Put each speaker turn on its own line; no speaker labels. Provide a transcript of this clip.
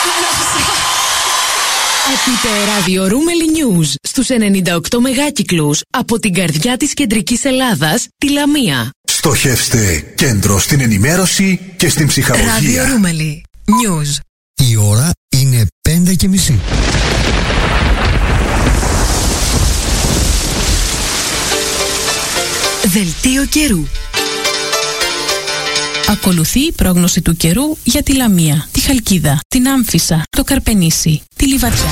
Ακούτε Radio Roomeli News στους 98 μεγάκυκλους από την καρδιά της κεντρικής Ελλάδας, τη Λαμία.
Στοχεύστε κέντρο στην ενημέρωση και στην ψυχαγωγία.
Radio Roomeli News.
Η ώρα είναι 5:30.
Δελτίο καιρού.
Ακολουθεί η πρόγνωση του καιρού για τη Λαμία, τη Χαλκίδα, την Άμφισσα, το Καρπενήσι, τη Λιβαδιά.